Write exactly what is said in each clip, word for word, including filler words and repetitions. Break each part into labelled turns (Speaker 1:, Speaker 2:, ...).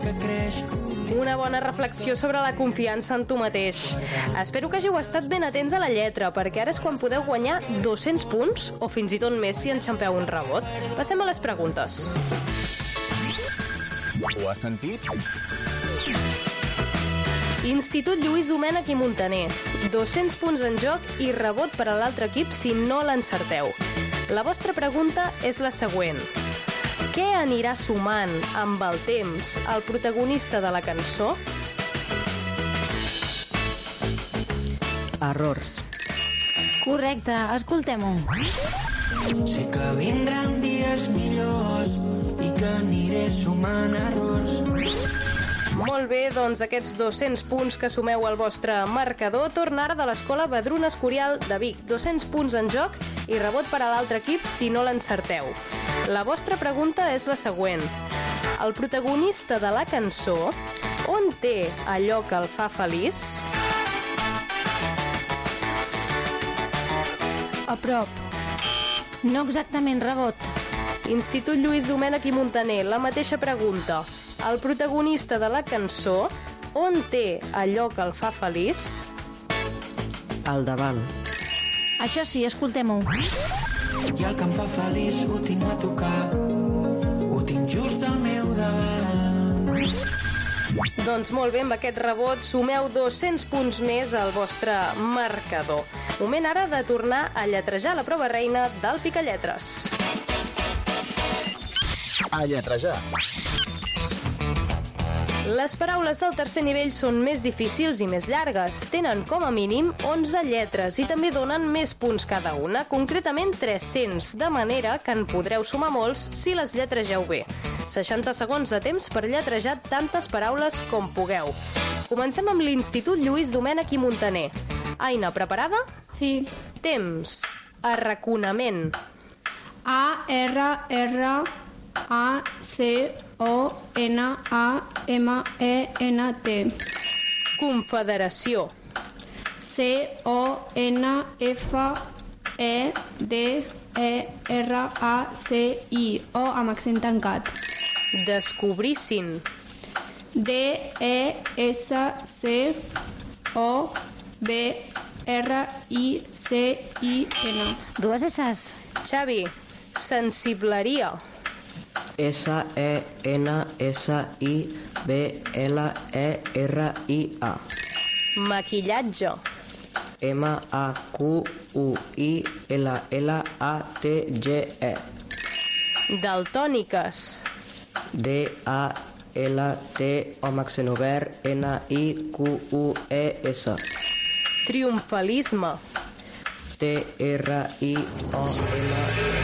Speaker 1: Una bona reflexió sobre la confiança en tu mateix. Espero que hàgiu estat ben atents a la lletra, perquè ara és quan podeu guanyar dos-cents punts, o fins i tot més si enxampeu un rebot. Passem a les preguntes.
Speaker 2: Ho has sentit?
Speaker 1: Institut Lluís Domènech i Muntaner. dos-cents punts en joc i rebot per a l'altre equip si no l'encerteu. La vostra pregunta és la següent. Què anirà sumant amb el temps el protagonista de la cançó?
Speaker 3: Errors.
Speaker 4: Correcte, escoltem-ho.
Speaker 5: Sé que vindran dies millors i que aniré sumant errors.
Speaker 1: Molt bé, doncs aquests dos-cents punts que sumeu al vostre marcador torna ara de l'Escola Vedruna Escorial de Vic. dos-cents punts en joc i rebot per a l'altre equip si no l'encerteu. La vostra pregunta és la següent. El protagonista de la cançó, on té allò que el fa feliç?
Speaker 4: A prop. No exactament, rebot.
Speaker 1: Institut Lluís Domènech i Muntaner, la mateixa pregunta. El protagonista de la cançó, on té allò que el fa feliç?
Speaker 3: Al davant.
Speaker 4: Això sí, escoltem-ho.
Speaker 5: I el que em fa feliç ho tinc a tocar, ho tinc just al meu davant.
Speaker 1: Doncs molt bé, amb aquest rebot sumeu dos-cents punts més al vostre marcador. Moment ara de tornar a lletrejar la prova reina del Picalletres.
Speaker 2: A lletrejar.
Speaker 1: Les paraules del tercer nivell són més difícils i més llargues. Tenen com a mínim onze lletres i també donen més punts cada una, concretament tres-cents, de manera que en podreu sumar molts si les lletregeu bé. seixanta segons de temps per lletrejar tantes paraules com pugueu. Comencem amb l'Institut Lluís Domènech i Muntaner. Aina, preparada?
Speaker 6: Sí.
Speaker 1: Temps. Arraconament.
Speaker 6: A, R, R, A, C, O, N, A, M, E, N, T.
Speaker 1: Confederació.
Speaker 6: C, O, N, F, E, D, E, R, A, C, I. O amb accent tancat.
Speaker 1: Descobrissin.
Speaker 6: D, E, S, C, O, B, R, I, C, I, N.
Speaker 4: Dues esses.
Speaker 1: Xavi. Sensibleria.
Speaker 3: S, E, N, S, I, B, L, E, R, I, A.
Speaker 1: Maquillatge.
Speaker 3: M, A, Q, U, I, L, L, A, T, G, E.
Speaker 1: Daltòniques.
Speaker 3: D, A, L, T, O amb accent obert, N, I, Q, U, E, S.
Speaker 1: Triomfalisme.
Speaker 3: T, R, I, O, N.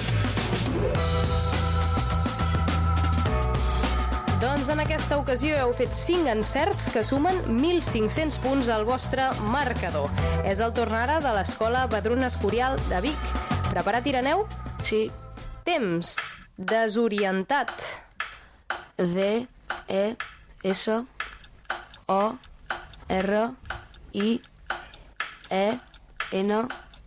Speaker 1: Doncs en aquesta ocasió heu fet cinc encerts que sumen mil cinc-cents punts al vostre marcador. És el torn ara de l'Escola Vedruna Escorial de Vic. Preparat, Ireneu?
Speaker 7: Sí.
Speaker 1: Temps. Desorientat.
Speaker 7: D, E, S, O, R, I, E, N,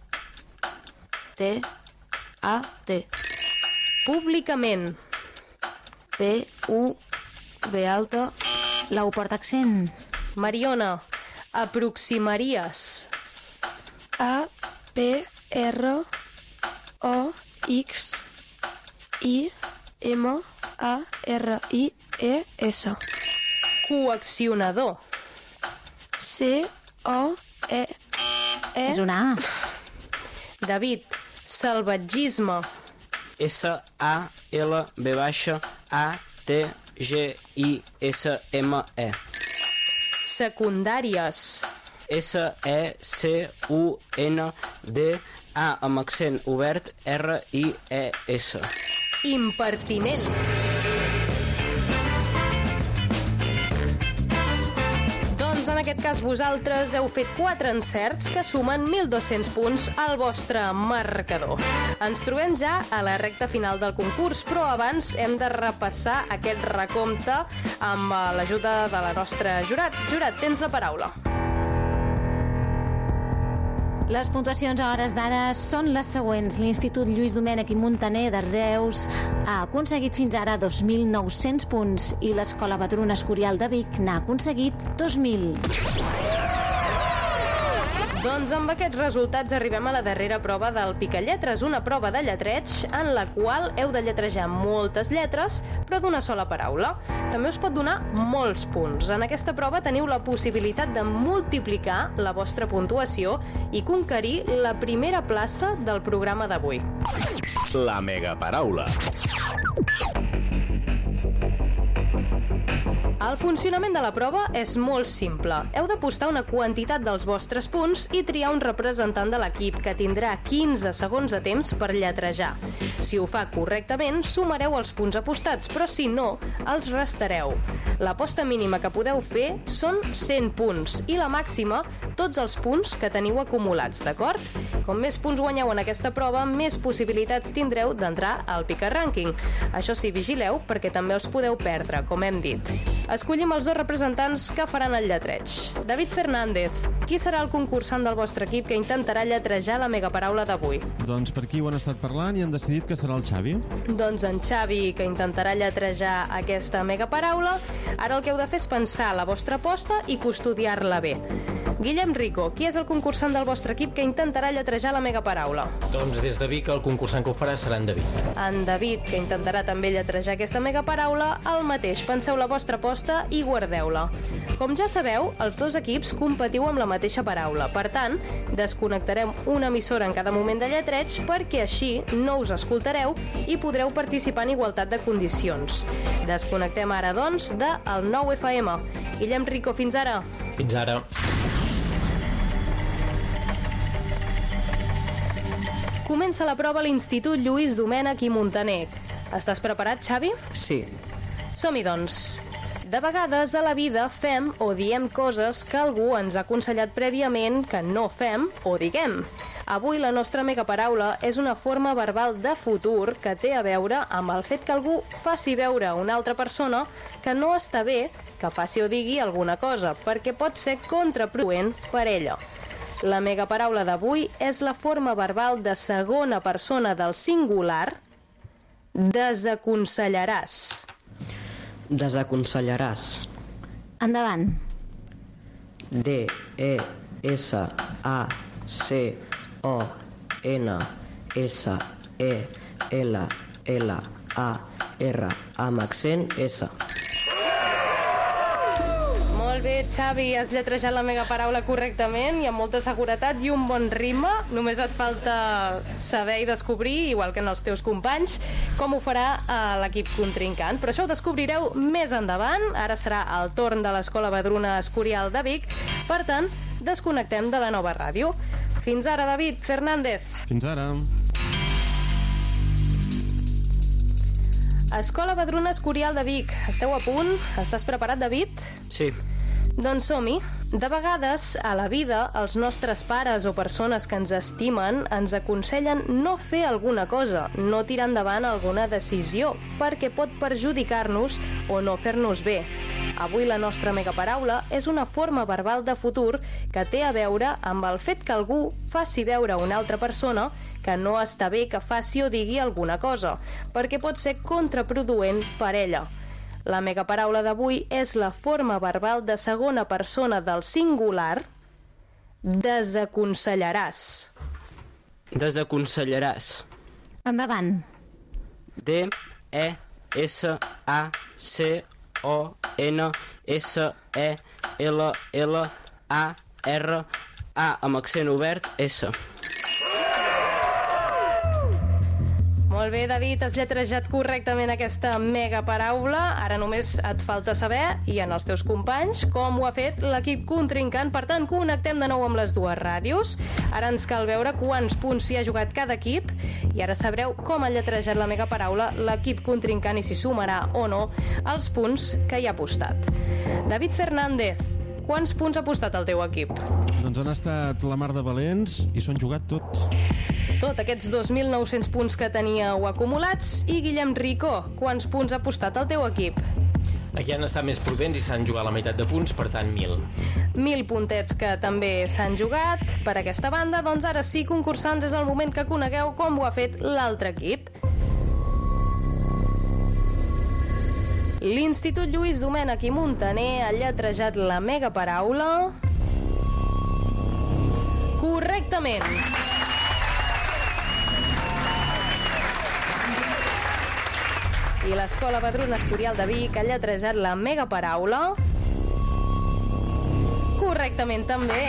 Speaker 7: T, A, T.
Speaker 1: Públicament.
Speaker 7: P, U, B alta.
Speaker 4: La U porta accent.
Speaker 1: Mariona. Aproximaries.
Speaker 8: A, P, R, O, X, I, M, A, R, I, E, S.
Speaker 1: Coaccionador.
Speaker 8: C, O, E, E.
Speaker 4: És una A.
Speaker 1: David. Salvatgisme.
Speaker 9: S, A, L, B baixa, A, T, G, I, S, M, E.
Speaker 1: Secundàries.
Speaker 9: S, E, C, U, N, D, A amb accent obert, R, I, E, S.
Speaker 1: Impertinent. Doncs en aquest cas vosaltres heu fet quatre encerts que sumen mil dos-cents punts al vostre marcador. Ens trobem ja a la recta final del concurs, però abans hem de repassar aquest recompte amb l'ajuda de la nostra Jurat. Jurat, tens la paraula.
Speaker 4: Les puntuacions a hores d'ara són les següents. L'Institut Lluís Domènech i Muntaner de Reus ha aconseguit fins ara dos mil nou-cents punts i l'Escola Vedruna Escorial de Vic n'ha aconseguit dos mil.
Speaker 1: Doncs amb aquests resultats arribem a la darrera prova del Picalletres, una prova de lletreig en la qual heu de lletrejar moltes lletres, però d'una sola paraula. També us pot donar molts punts. En aquesta prova teniu la possibilitat de multiplicar la vostra puntuació i conquerir la primera plaça del programa d'avui.
Speaker 2: La megaparaula.
Speaker 1: El funcionament de la prova és molt simple. Heu de postar una quantitat dels vostres punts i triar un representant de l'equip que tindrà quinze segons de temps per lletrejar. Si ho fa correctament, sumareu els punts apostats, però si no, els restareu. L'aposta mínima que podeu fer són cent punts i la màxima, tots els punts que teniu acumulats, d'acord? Com més punts guanyeu en aquesta prova, més possibilitats tindreu d'entrar al Pica Rànquing. Això sí, vigileu, perquè també els podeu perdre, com hem dit. Escollim els dos representants que faran el lletreig. David Fernández, qui serà el concursant del vostre equip que intentarà lletrejar la megaparaula d'avui?
Speaker 10: Doncs per aquí ho han estat parlant i han decidit que serà el Xavi.
Speaker 1: Doncs en Xavi, que intentarà lletrejar aquesta megaparaula. Ara el que heu de fer és pensar la vostra aposta i custodiar-la bé. Guillem Rico, qui és el concursant del vostre equip que intentarà lletrejar la megaparaula?
Speaker 11: Doncs des de Vic el concursant que ho farà serà en David.
Speaker 1: En David, que intentarà també lletrejar aquesta megaparaula, el mateix. Penseu la vostra aposta i guardeu-la. Com ja sabeu, els dos equips competiu amb la mateixa paraula. Per tant, desconnectarem una emissora en cada moment de lletreig perquè així no us escoltareu i podreu participar en igualtat de condicions. Desconnectem ara, doncs, de el nou F M. Guillem Rico, fins ara.
Speaker 11: Fins ara.
Speaker 1: Comença la prova a l'Institut Lluís Domènech i Muntaner. Estàs preparat, Xavi?
Speaker 3: Sí.
Speaker 1: Som-hi, doncs. De vegades a la vida fem o diem coses que algú ens ha aconsellat prèviament que no fem o diguem. Avui la nostra megaparaula és una forma verbal de futur que té a veure amb el fet que algú faci veure a una altra persona que no està bé que faci o digui alguna cosa, perquè pot ser contraproduent per ella. La megaparaula d'avui és la forma verbal de segona persona del singular desaconsellaràs.
Speaker 3: Desaconsellaràs.
Speaker 4: Endavant.
Speaker 3: D, E, S, A, C, O, N, S, E, L, L, A, R, amb accent S.
Speaker 1: Molt bé, Xavi, has lletrejat la megaparaula correctament i amb molta seguretat i un bon ritme. Només et falta saber i descobrir, igual que en els teus companys, com ho farà l'equip contrincant. Però això ho descobrireu més endavant. Ara serà el torn de l'Escola Vedruna Escorial de Vic. Per tant, desconnectem de la nova ràdio. Fins ara, David Fernández.
Speaker 10: Fins ara.
Speaker 1: Escola Vedruna Escorial de Vic. Esteu a punt? Estàs preparat, David?
Speaker 9: Sí.
Speaker 1: Doncs som-hi. De vegades, a la vida, els nostres pares o persones que ens estimen ens aconsellen no fer alguna cosa, no tirar endavant alguna decisió, perquè pot perjudicar-nos o no fer-nos bé. Avui la nostra megaparaula és una forma verbal de futur que té a veure amb el fet que algú faci veure a una altra persona que no està bé que faci o digui alguna cosa, perquè pot ser contraproduent per ella. La megaparaula d'avui és la forma verbal de segona persona del singular desaconsellaràs.
Speaker 9: Desaconsellaràs.
Speaker 4: Endavant.
Speaker 9: D, E, S, A, C, O, N, S, E, L, L, A, R, A amb accent obert, S.
Speaker 1: Molt bé, David, has lletrejat correctament aquesta megaparaula. Ara només et falta saber, i en els teus companys, com ho ha fet l'equip contrincant. Per tant, connectem de nou amb les dues ràdios. Ara ens cal veure quants punts s'hi ha jugat cada equip i ara sabreu com ha lletrejat la megaparaula l'equip contrincant i si sumarà o no els punts que hi ha apostat. David Fernández, quants punts ha apostat el teu equip?
Speaker 10: Doncs han estat la mar de valents i s'ho han jugat tot.
Speaker 1: Tot, aquests dos mil nou-cents punts que teníeu acumulats. I Guillem Rico, quants punts ha apostat el teu equip?
Speaker 11: Aquí han estat més prudents i s'han jugat la meitat de punts, per tant, mil.
Speaker 1: Mil puntets que també s'han jugat per aquesta banda. Doncs ara sí, concursants, és el moment que conegueu com ho ha fet l'altre equip. L'Institut Lluís Domènech i Muntaner ha lletrejat la mega paraula correctament. I l'Escola Vedruna Escorial de Vic ha lletrejat la mega paraula correctament també.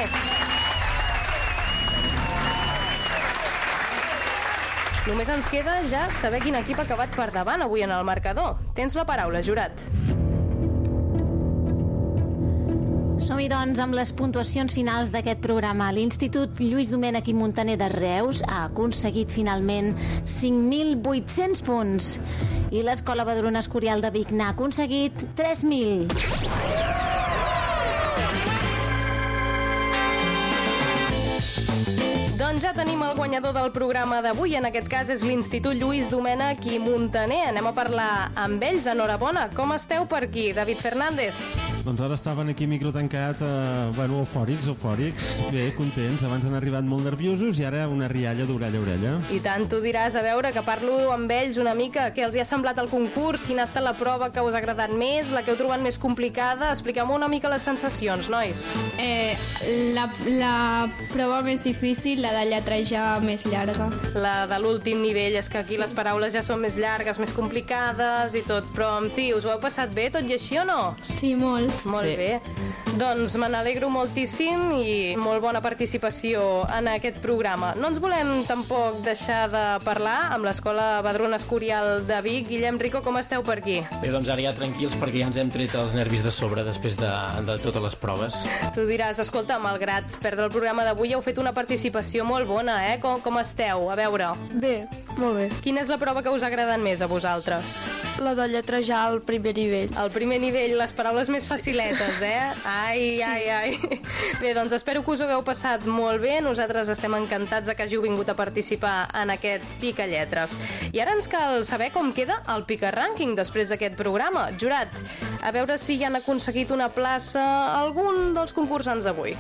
Speaker 1: Només ens queda ja saber quin equip ha acabat per davant avui en el marcador. Tens la paraula, jurat.
Speaker 4: Som-hi, doncs, amb les puntuacions finals d'aquest programa. L'Institut Lluís Domènech i Muntaner de Reus ha aconseguit finalment cinc mil vuit-cents punts i l'Escola Vedruna Escorial de Vic n'ha aconseguit tres mil.
Speaker 1: Doncs ja tenim el guanyador del programa d'avui. En aquest cas és l'Institut Lluís Domènech i Muntaner. Anem a parlar amb ells. Enhorabona. Com esteu per aquí, David Fernández?
Speaker 10: Doncs ara estaven aquí micro tancat, eh, bueno, eufòrics, eufòrics. Bé, contents. Abans han arribat molt nerviosos i ara una rialla d'orella a orella.
Speaker 1: I tant, tu diràs, a veure, que parlo amb ells una mica. Què els hi ha semblat el concurs? Quina ha estat la prova que us ha agradat més? La que heu trobat més complicada? Expliqueu-me una mica les sensacions, nois.
Speaker 6: Eh, la, la prova més difícil, la de lletrejar més llarga.
Speaker 1: La de l'últim nivell, és que aquí sí. Les paraules ja són més llargues, més complicades i tot. Però, en fi, us ho heu passat bé, tot i així, o no?
Speaker 6: Sí, molt.
Speaker 1: Molt sí. Bé. Doncs me n'alegro moltíssim i molt bona participació en aquest programa. No ens volem tampoc deixar de parlar amb l'Escola Vedruna Escorial de Vic. Guillem Rico, com esteu per aquí?
Speaker 11: Bé, doncs ara ja tranquils perquè ja ens hem tret els nervis de sobre després de, de totes les proves.
Speaker 1: Tu diràs, escolta, malgrat perdre el programa d'avui heu fet una participació molt bona, eh? Com, com esteu? A veure.
Speaker 8: Bé, molt bé.
Speaker 1: Quina és la prova que us ha agradat més a vosaltres?
Speaker 8: La de lletrejar al primer nivell.
Speaker 1: Al primer nivell, les paraules més faciletes, eh? Ai, sí. ai, ai. Bé, doncs espero que us ho hagueu passat molt bé. Nosaltres estem encantats de que hàgiu vingut a participar en aquest Pica Lletres. I ara ens cal saber com queda el Pica Rànquing després d'aquest programa. Jurat, a veure si hi han aconseguit una plaça algun dels concursants d'avui.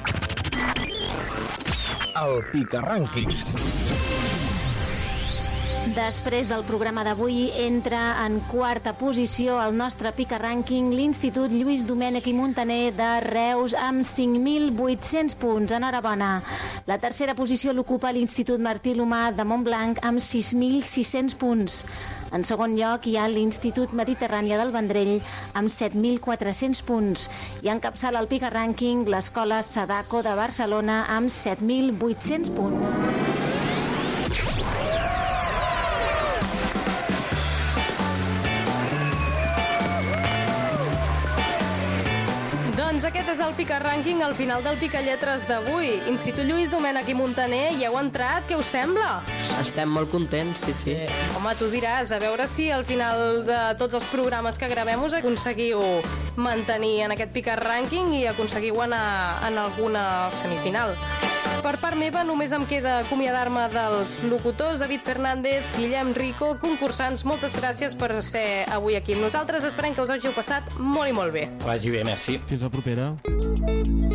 Speaker 2: El Pica Rànquing.
Speaker 4: Després del programa d'avui entra en quarta posició al nostre Pica Rànquing l'Institut Lluís Domènech i Muntaner de Reus amb cinc mil vuit-cents punts. Enhorabona. La tercera posició l'ocupa l'Institut Martí L'Humà de Montblanc amb sis mil sis-cents punts. En segon lloc hi ha l'Institut Mediterrània del Vendrell amb set mil quatre-cents punts i encapçala el Pica Rànquing l'Escola Sadako de Barcelona amb set mil vuit-cents punts.
Speaker 1: Doncs aquest és el Pica Rànquing al final del Pica Lletres d'avui. Institut Lluís Domènech i Muntaner, hi heu entrat? Què us sembla?
Speaker 3: Estem molt contents, sí, sí.
Speaker 1: Home, tu diràs, a veure si al final de tots els programes que gravem us aconseguiu mantenir en aquest Pica Rànquing i aconseguiu anar en alguna semifinal. Per part meva només em queda acomiadar-me dels locutors, David Fernández, Guillem Rico, concursants. Moltes gràcies per ser avui aquí amb nosaltres. Esperem que us hàgiu passat molt i molt bé.
Speaker 11: Vagi bé, merci.
Speaker 10: Fins la propera.